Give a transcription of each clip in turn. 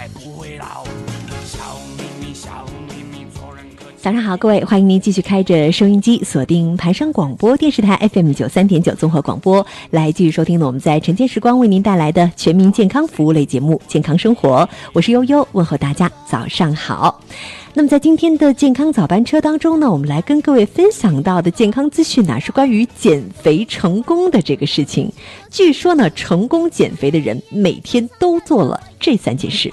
不会老。笑眯眯笑眯眯做人可早上好，各位，欢迎您继续开着收音机锁定盘山广播电视台 FM 93.9综合广播，来继续收听我们在晨间时光为您带来的全民健康服务类节目《健康生活》，我是悠悠，问候大家早上好。那么在今天的健康早班车当中呢，我们来跟各位分享到的健康资讯呢，是关于减肥成功的这个事情。据说呢，成功减肥的人每天都做了这3件事。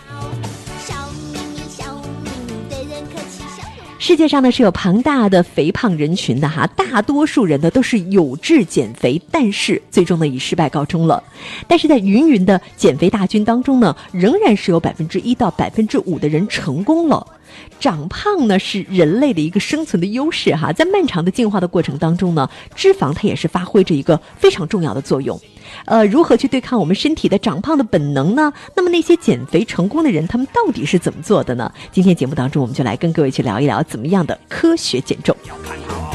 世界上呢是有庞大的肥胖人群的哈，大多数人呢都是有志减肥，但是最终呢以失败告终了。但是在芸芸的减肥大军当中呢，仍然是有1%到5%的人成功了。长胖呢是人类的一个生存的优势哈，在漫长的进化的过程当中呢，脂肪它也是发挥着一个非常重要的作用。如何去对抗我们身体的长胖的本能呢？那么那些减肥成功的人，他们到底是怎么做的呢？今天节目当中，我们就来跟各位去聊一聊怎么样的科学减重。 要看好。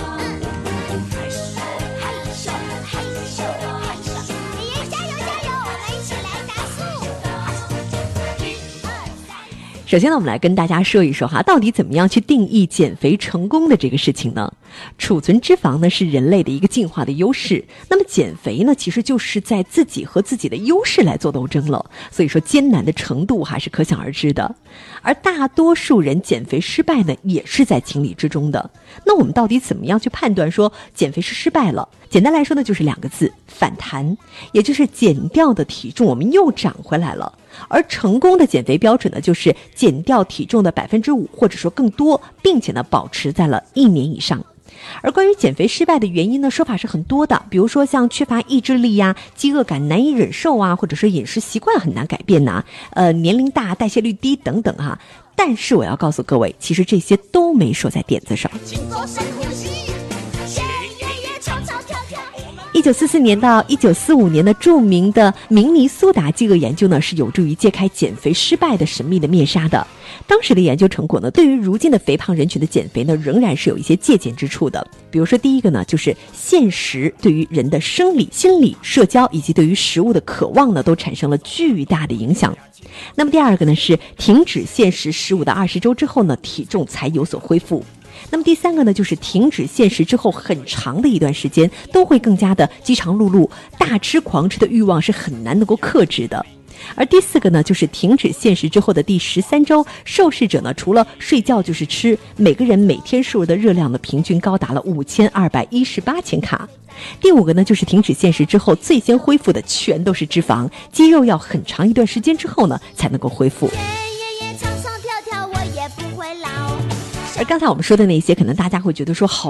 首先呢，我们来跟大家说一说哈，到底怎么样去定义减肥成功的这个事情呢？储存脂肪呢是人类的一个进化的优势，那么减肥呢其实就是在自己和自己的优势来做斗争了，所以说艰难的程度还是可想而知的。而大多数人减肥失败呢也是在情理之中的。那我们到底怎么样去判断说减肥是失败了？简单来说呢就是2个字，反弹，也就是减掉的体重我们又长回来了。而成功的减肥标准呢就是减掉体重的5%或者说更多，并且呢保持在了1年以上。而关于减肥失败的原因呢，说法是很多的，比如说像缺乏意志力呀、饥饿感难以忍受啊，或者说饮食习惯很难改变呐、年龄大、代谢率低等等哈。但是我要告诉各位，其实这些都没说在点子上。1944年到1945年的著名的明尼苏达饥饿研究呢，是有助于揭开减肥失败的神秘的面纱的。当时的研究成果呢，对于如今的肥胖人群的减肥呢，仍然是有一些借鉴之处的。比如说第一个呢，就是现实对于人的生理、心理、社交以及对于食物的渴望呢，都产生了巨大的影响。那么第二个呢，是停止限时15到20周之后呢，体重才有所恢复。那么第3个呢，就是停止限时之后很长的一段时间都会更加的饥肠辘辘，大吃狂吃的欲望是很难能够克制的。而第4个呢，就是停止限时之后的第13周，受试者呢除了睡觉就是吃，每个人每天摄入的热量呢平均高达了5218千卡。第5个呢，就是停止限时之后最先恢复的全都是脂肪，肌肉要很长一段时间之后呢才能够恢复。而刚才我们说的那些，可能大家会觉得说好